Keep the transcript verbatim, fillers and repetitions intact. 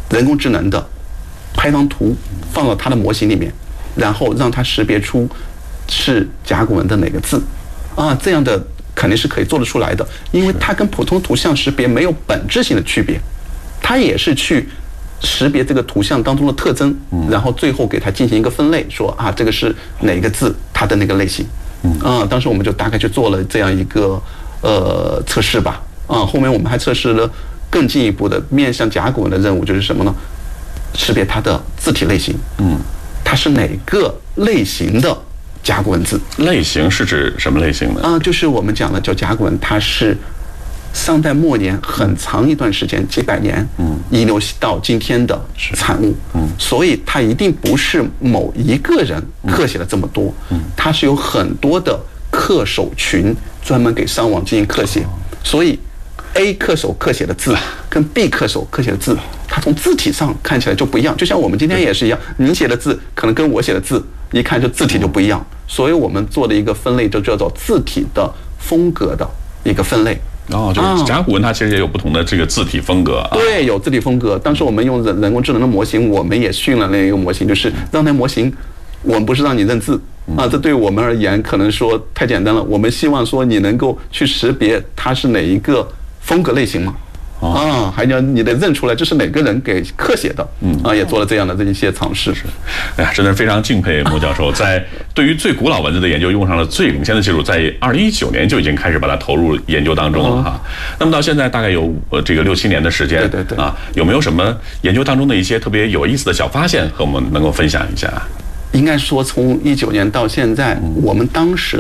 人工智能的拍张图放到它的模型里面，然后让它识别出是甲骨文的哪个字啊，这样的肯定是可以做得出来的，因为它跟普通图像识别没有本质性的区别，它也是去识别这个图像当中的特征，然后最后给它进行一个分类，说啊这个是哪个字它的那个类型。嗯，当时我们就大概去做了这样一个呃测试吧。啊，后面我们还测试了更进一步的面向甲骨文的任务，就是什么呢？识别它的字体类型。嗯，它是哪个类型的甲骨文字？ 类型是指什么类型呢？ 啊，就是我们讲的叫甲骨文，它是商代末年很长一段时间，几百年，嗯，遗留到今天的产物。嗯，所以它一定不是某一个人刻写了这么多，嗯，它是有很多的刻手群专门给商王进行刻写，所以 A 刻手刻写的字跟 B 刻手刻写的字，它从字体上看起来就不一样。就像我们今天也是一样，你写的字可能跟我写的字一看就字体就不一样，所以我们做的一个分类就叫做字体的风格的一个分类。 哦，就是甲骨文它其实也有不同的这个字体风格啊。 对，有字体风格。当时我们用人人工智能的模型，我们也训了那一个模型，就是让那模型，我们不是让你认字啊，这对我们而言可能说太简单了。我们希望说你能够去识别它是哪一个风格类型嘛。啊，还要你得认出来这是哪个人给刻写的，嗯啊，也做了这样的这一些尝试。是， 哎呀，真的非常敬佩莫教授，在对于最古老文字的研究用上了最领先的技术，在二零一九年就已经开始把它投入研究当中了哈。那么到现在大概有呃这个六七年的时间， 对对对啊，有没有什么研究当中的一些特别有意思的小发现和我们能够分享一下？ 应该说从一九年到现在，我们当时